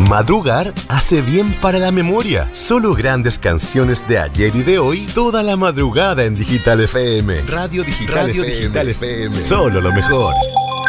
Madrugar hace bien para la memoria. Solo grandes canciones de ayer y de hoy, toda la madrugada en Digital FM. Radio Digital FM. Solo lo mejor.